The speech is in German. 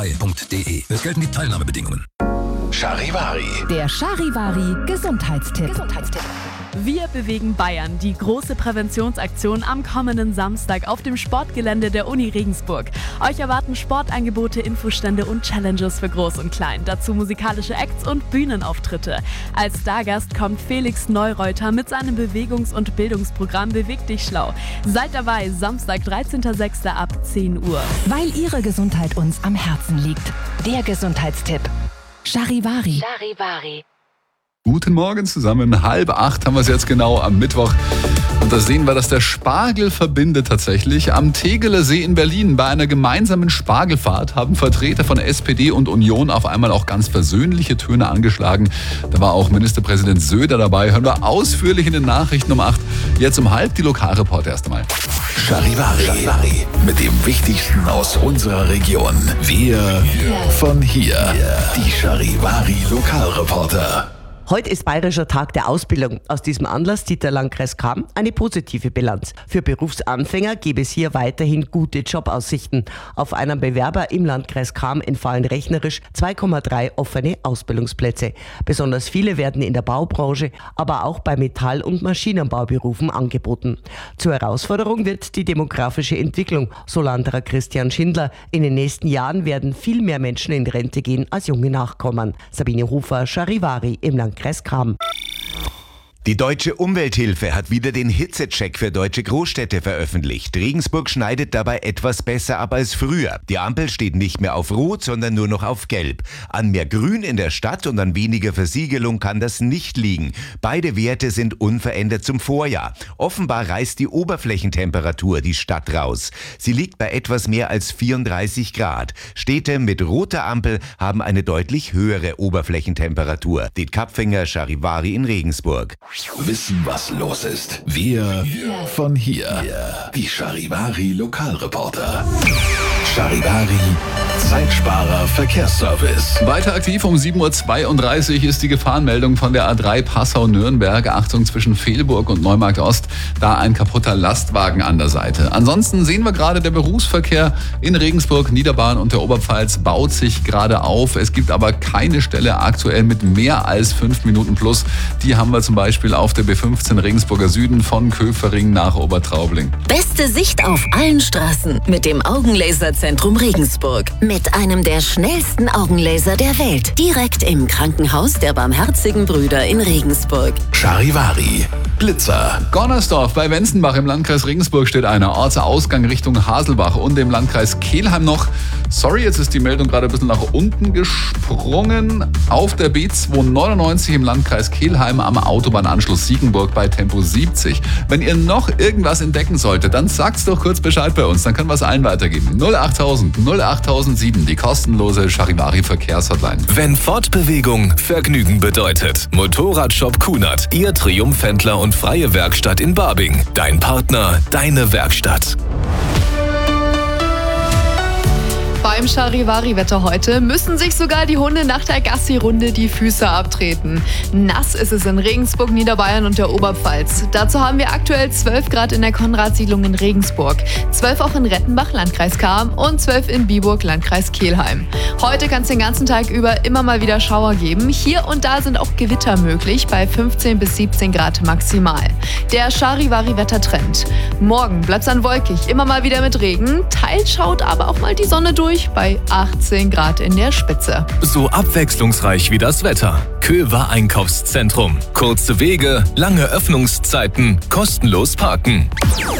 dabei.de. Es gelten die Teilnahmebedingungen. Charivari. Der Charivari Gesundheitstipp. Wir bewegen Bayern, die große Präventionsaktion am kommenden Samstag auf dem Sportgelände der Uni Regensburg. Euch erwarten Sportangebote, Infostände und Challenges für Groß und Klein. Dazu musikalische Acts und Bühnenauftritte. Als Stargast kommt Felix Neureuter mit seinem Bewegungs- und Bildungsprogramm Beweg dich schlau. Seid dabei, Samstag, 13.06. ab 10 Uhr. Weil Ihre Gesundheit uns am Herzen liegt. Der Gesundheitstipp. Charivari. Guten Morgen zusammen. 7:30 haben wir es jetzt genau am Mittwoch. Und da sehen wir, dass der Spargel verbindet tatsächlich. Am Tegeler See in Berlin bei einer gemeinsamen Spargelfahrt haben Vertreter von SPD und Union auf einmal auch ganz versöhnliche Töne angeschlagen. Da war auch Ministerpräsident Söder dabei. Hören wir ausführlich in den Nachrichten um 8. Jetzt um 7:30 die Lokalreporter erst einmal. Charivari. Mit dem Wichtigsten aus unserer Region. Wir von hier. Die Charivari Lokalreporter. Heute ist Bayerischer Tag der Ausbildung. Aus diesem Anlass zieht der Landkreis Cham eine positive Bilanz. Für Berufsanfänger gäbe es hier weiterhin gute Jobaussichten. Auf einen Bewerber im Landkreis Cham entfallen rechnerisch 2,3 offene Ausbildungsplätze. Besonders viele werden in der Baubranche, aber auch bei Metall- und Maschinenbauberufen angeboten. Zur Herausforderung wird die demografische Entwicklung, so Landrat Christian Schindler. In den nächsten Jahren werden viel mehr Menschen in Rente gehen, als junge nachkommen. Sabine Hofer, Charivari im Landkreis Cham. Die Deutsche Umwelthilfe hat wieder den Hitzecheck für deutsche Großstädte veröffentlicht. Regensburg schneidet dabei etwas besser ab als früher. Die Ampel steht nicht mehr auf Rot, sondern nur noch auf Gelb. An mehr Grün in der Stadt und an weniger Versiegelung kann das nicht liegen. Beide Werte sind unverändert zum Vorjahr. Offenbar reißt die Oberflächentemperatur die Stadt raus. Sie liegt bei etwas mehr als 34 Grad. Städte mit roter Ampel haben eine deutlich höhere Oberflächentemperatur. Die Kapfinger Charivari in Regensburg. Wissen, was los ist. Wir von hier. Die Charivari Lokalreporter. Charivari Zeitsparer Verkehrsservice. Weiter aktiv um 7:32 Uhr ist die Gefahrenmeldung von der A3 Passau-Nürnberg. Achtung, zwischen Vehlburg und Neumarkt Ost, da ein kaputter Lastwagen an der Seite. Ansonsten sehen wir gerade, der Berufsverkehr in Regensburg, Niederbayern und der Oberpfalz baut sich gerade auf. Es gibt aber keine Stelle aktuell mit mehr als 5 Minuten plus. Die haben wir zum Beispiel auf der B15 Regensburger Süden von Köfering nach Obertraubling. Beste Sicht auf allen Straßen mit dem Augenlaserzentrum Regensburg. Mit einem der schnellsten Augenlaser der Welt. Direkt im Krankenhaus der Barmherzigen Brüder in Regensburg. Charivari Blitzer. Gonnersdorf bei Wenzenbach im Landkreis Regensburg steht einer. Ortsausgang Richtung Haselbach und im Landkreis Kelheim noch. Sorry, jetzt ist die Meldung gerade ein bisschen nach unten gesprungen. Auf der B299 im Landkreis Kelheim am Autobahnanschluss Siegenburg bei Tempo 70. Wenn ihr noch irgendwas entdecken solltet, dann sagt's doch kurz Bescheid bei uns. Dann können wir es allen weitergeben. 08000 08007, die kostenlose Charivari Verkehrshotline. Wenn Fortbewegung Vergnügen bedeutet. Motorradshop Kunert, Ihr Triumphhändler und freie Werkstatt in Barbing. Dein Partner, deine Werkstatt. Beim Charivari-Wetter heute müssen sich sogar die Hunde nach der Gassi-Runde die Füße abtreten. Nass ist es in Regensburg, Niederbayern und der Oberpfalz. Dazu haben wir aktuell 12 Grad in der Konradsiedlung in Regensburg, 12 auch in Rettenbach, Landkreis Cham und 12 in Biburg, Landkreis Kelheim. Heute kann es den ganzen Tag über immer mal wieder Schauer geben. Hier und da sind auch Gewitter möglich, bei 15 bis 17 Grad maximal. Der Charivari-Wettertrend. Morgen bleibt es dann wolkig, immer mal wieder mit Regen. Teils schaut aber auch mal die Sonne durch bei 18 Grad in der Spitze. So abwechslungsreich wie das Wetter. Köver Einkaufszentrum. Kurze Wege, lange Öffnungszeiten, kostenlos parken.